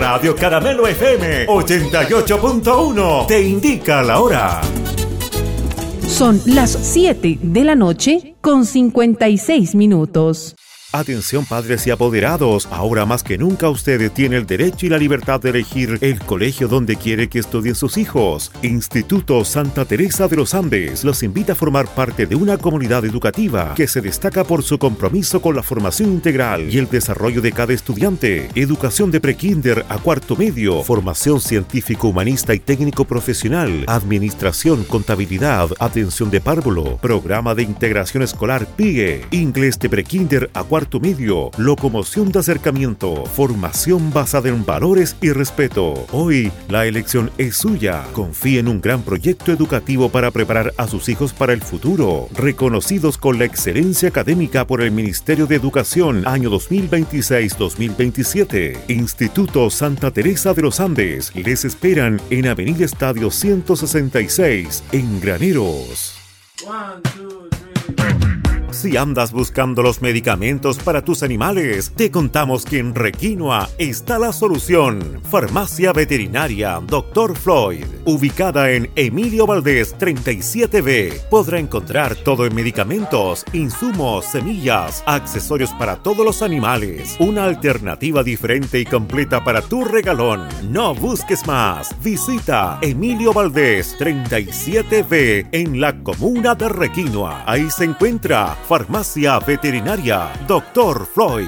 Radio Caramelo FM 88.1 te indica la hora. Son las 7 de la noche con 56 minutos. Atención padres y apoderados, ahora más que nunca usted tiene el derecho y la libertad de elegir el colegio donde quiere que estudien sus hijos. Instituto Santa Teresa de los Andes los invita a formar parte de una comunidad educativa que se destaca por su compromiso con la formación integral y el desarrollo de cada estudiante. Educación de prekinder a cuarto medio, formación científico, humanista y técnico profesional, administración, contabilidad, atención de párvulo, programa de integración escolar PIE, inglés de prekinder a cuarto medio, locomoción de acercamiento, formación basada en valores y respeto. Hoy la elección es suya. Confíe en un gran proyecto educativo para preparar a sus hijos para el futuro. Reconocidos con la excelencia académica por el Ministerio de Educación año 2026-2027. Instituto Santa Teresa de los Andes les esperan en Avenida Estadio 166 en Graneros. 1, 2, 3. Si andas buscando los medicamentos para tus animales, te contamos que en Requinoa está la solución. Farmacia Veterinaria Dr. Floyd, ubicada en Emilio Valdés 37B. Podrá encontrar todo en medicamentos, insumos, semillas, accesorios para todos los animales. Una alternativa diferente y completa para tu regalón. No busques más. Visita Emilio Valdés 37B en la comuna de Requinoa. Ahí se encuentra Farmacia Veterinaria Dr. Floyd.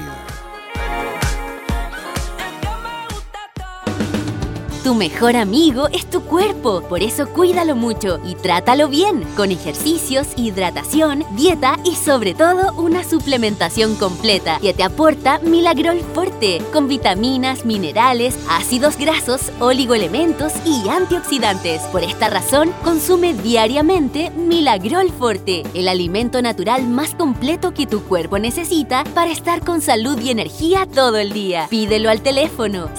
Tu mejor amigo es tu cuerpo, por eso cuídalo mucho y trátalo bien, con ejercicios, hidratación, dieta y sobre todo una suplementación completa que te aporta Milagrol Forte, con vitaminas, minerales, ácidos grasos, oligoelementos y antioxidantes. Por esta razón, consume diariamente Milagrol Forte, el alimento natural más completo que tu cuerpo necesita para estar con salud y energía todo el día. Pídelo al teléfono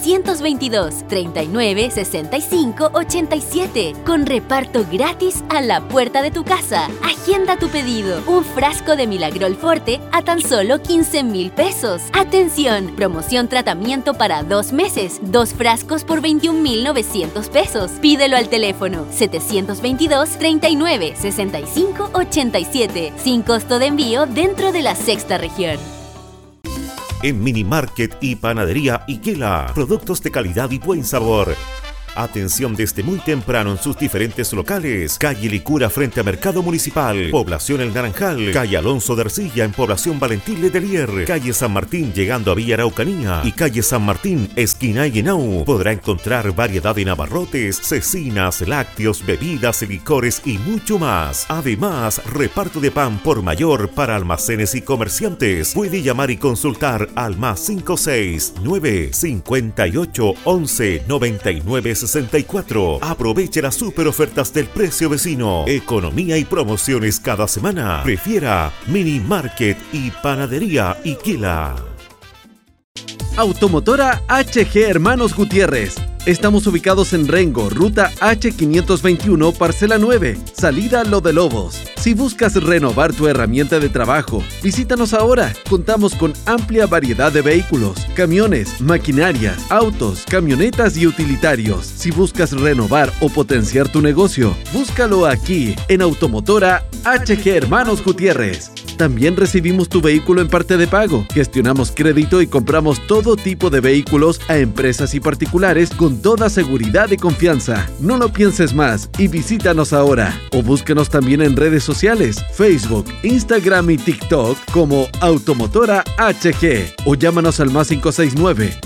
722-3965-87 con reparto gratis a la puerta de tu casa. Agenda tu pedido. Un frasco de Milagrol Forte a tan solo 15,000 pesos. Atención, promoción tratamiento para 2 meses. 2 frascos por 21,900 pesos. Pídelo al teléfono 722-3965-87 sin costo de envío dentro de la sexta región. En Mini Market y Panadería Iquela, productos de calidad y buen sabor. Atención desde muy temprano en sus diferentes locales. Calle Licura frente a Mercado Municipal, Población El Naranjal, calle Alonso de Ercilla en Población Valentín Letelier, calle San Martín llegando a Villa Araucanía y calle San Martín esquina Yenau. Podrá encontrar variedad en abarrotes, cecinas, lácteos, bebidas, licores y mucho más. Además, reparto de pan por mayor para almacenes y comerciantes. Puede llamar y consultar al +569 58 11 99 64. Aproveche las super ofertas del precio vecino. Economía y promociones cada semana. Prefiera Mini Market y Panadería Iquela. Automotora HG Hermanos Gutiérrez. Estamos ubicados en Rengo, ruta H521, parcela 9, salida Lo de Lobos. Si buscas renovar tu herramienta de trabajo, visítanos ahora. Contamos con amplia variedad de vehículos, camiones, maquinarias, autos, camionetas y utilitarios. Si buscas renovar o potenciar tu negocio, búscalo aquí, en Automotora HG Hermanos Gutiérrez. También recibimos tu vehículo en parte de pago. Gestionamos crédito y compramos todo tipo de vehículos a empresas y particulares con toda seguridad y confianza. No lo pienses más y visítanos ahora. O búsquenos también en redes sociales, Facebook, Instagram y TikTok como Automotora HG. O llámanos al +569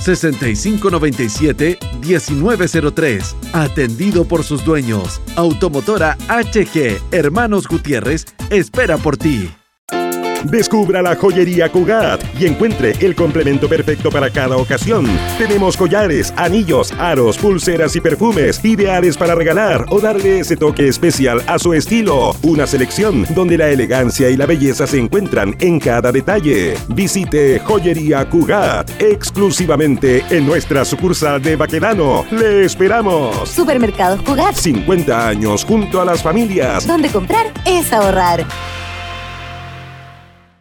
6597 1903. Atendido por sus dueños. Automotora HG Hermanos Gutiérrez espera por ti. Descubra la joyería Cugat y encuentre el complemento perfecto para cada ocasión. Tenemos collares, anillos, aros, pulseras y perfumes ideales para regalar o darle ese toque especial a su estilo. Una selección donde la elegancia y la belleza se encuentran en cada detalle. Visite Joyería Cugat exclusivamente en nuestra sucursal de Baquedano. ¡Le esperamos! Supermercados Cugat. 50 años junto a las familias. Donde comprar es ahorrar.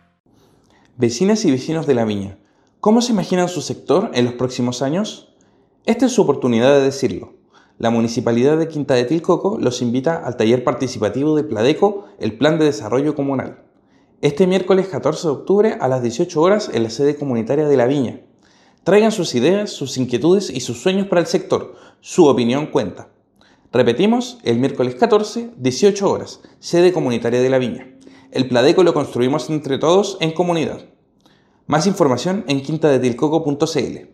Vecinas y vecinos de La Viña, ¿cómo se imaginan su sector en los próximos años? Esta es su oportunidad de decirlo. La Municipalidad de Quinta de Tilcoco los invita al taller participativo de Pladeco, el Plan de Desarrollo Comunal. Este miércoles 14 de octubre a las 18 horas en la sede comunitaria de La Viña. Traigan sus ideas, sus inquietudes y sus sueños para el sector. Su opinión cuenta. Repetimos, el miércoles 14, 18 horas, sede comunitaria de La Viña. El Pladeco lo construimos entre todos en comunidad. Más información en quintadetilcoco.cl.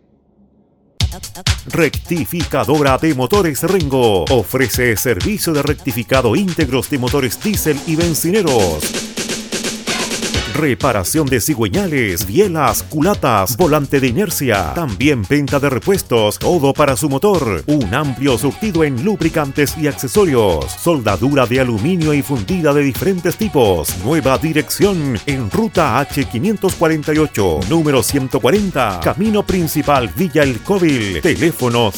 Rectificadora de Motores Rengo ofrece servicio de rectificado íntegros de motores diésel y bencineros. Reparación de cigüeñales, bielas, culatas, volante de inercia. También venta de repuestos, todo para su motor. Un amplio surtido en lubricantes y accesorios. Soldadura de aluminio y fundida de diferentes tipos. Nueva dirección en Ruta H548, número 140, Camino Principal Villa El Cóvil. Teléfono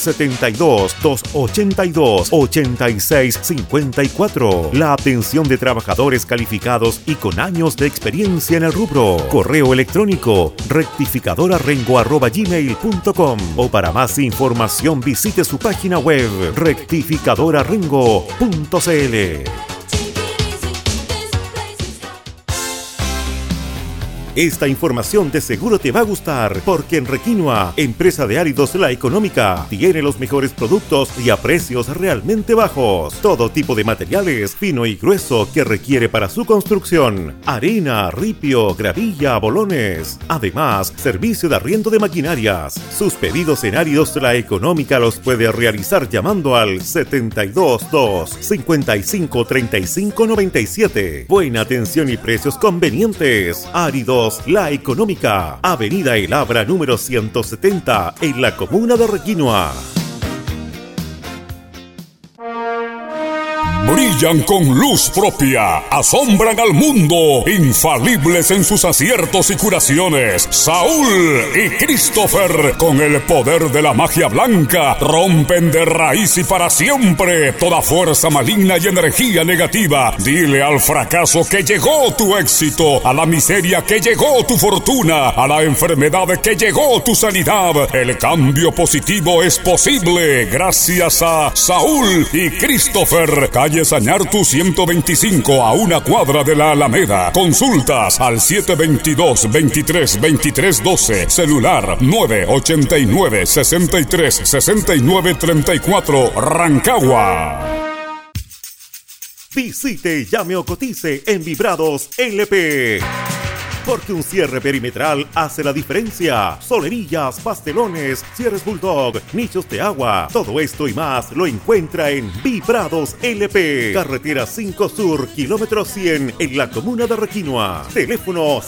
72-282-8654. La atención de trabajadores calificados y con años de experiencia en el rubro. Correo electrónico rectificadorarengo@gmail.com o para más información visite su página web rectificadorarengo.cl. Esta información de seguro te va a gustar porque en Requinoa, empresa de áridos La Económica, tiene los mejores productos y a precios realmente bajos. Todo tipo de materiales, fino y grueso que requiere para su construcción. Arena, ripio, gravilla, bolones. Además, servicio de arriendo de maquinarias. Sus pedidos en áridos La Económica los puede realizar llamando al 722-553597. Buena atención y precios convenientes. Áridos La Económica, Avenida El Abra número 170, en la comuna de Requinoa. Brillan con luz propia, asombran al mundo, infalibles en sus aciertos y curaciones. Saúl y Christopher, con el poder de la magia blanca, rompen de raíz y para siempre toda fuerza maligna y energía negativa. Dile al fracaso que llegó tu éxito, a la miseria que llegó tu fortuna, a la enfermedad que llegó tu sanidad. El cambio positivo es posible gracias a Saúl y Christopher. Calle Sañartu 125, a una cuadra de la Alameda. Consultas al 722-23-23-12. Celular 989-63-69-34. Rancagua. Visite, llame o cotice en Vibrados LP. Porque un cierre perimetral hace la diferencia. Solerillas, pastelones, cierres Bulldog, nichos de agua. Todo esto y más lo encuentra en Vibrados LP. Carretera 5 Sur, kilómetro 100, en la comuna de Requinoa. Teléfono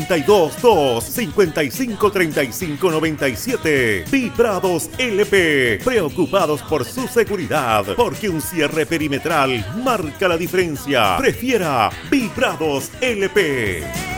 722-553597. Vibrados LP. Preocupados por su seguridad. Porque un cierre perimetral marca la diferencia. Prefiera Vibrados LP.